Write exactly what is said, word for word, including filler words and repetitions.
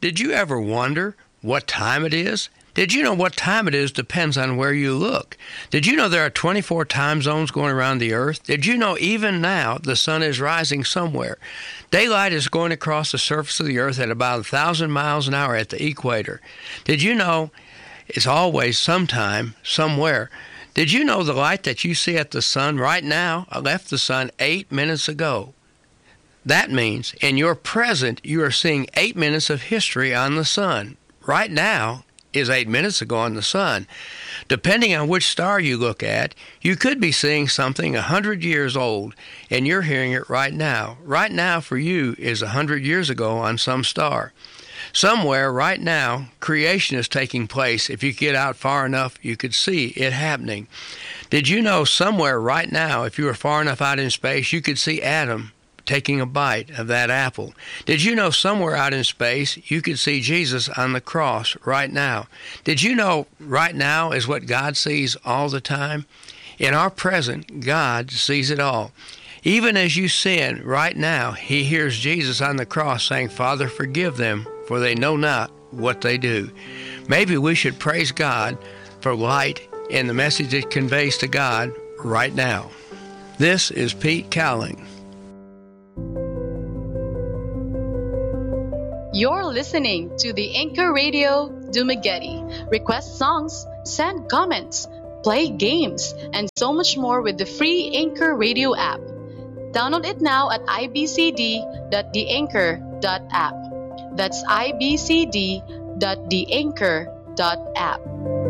Did you ever wonder what time it is? Did you know what time it is depends on where you look? Did you know there are twenty-four time zones going around the earth? Did you know even now the sun is rising somewhere? Daylight is going across the surface of the earth at about a thousand miles an hour at the equator. Did you know it's always sometime, somewhere? Did you know the light that you see at the sun right now left the sun eight minutes ago? That means in your present you are seeing eight minutes of history on the sun. Right now is eight minutes ago on the sun. Depending on which star you look at, you could be seeing something a hundred years old, and you're hearing it right now. Right now for you is a hundred years ago on some star. Somewhere right now, creation is taking place. If you get out far enough, you could see it happening. Did you know somewhere right now, if you were far enough out in space, you could see Adam taking a bite of that apple? Did you know somewhere out in space you could see Jesus on the cross right now? Did you know right now is what God sees all the time? In our present, God sees it all. Even as you sin right now, he hears Jesus on the cross saying, "Father, forgive them, for they know not what they do." Maybe we should praise God for light and the message it conveys to God right now. This is Pete Cowling. You're listening to the Anchor Radio Dumaguete. Request songs, send comments, play games, and so much more with the free Anchor Radio app. Download it now at i b c d dot the anchor dot app. That's i b c d dot the anchor dot app.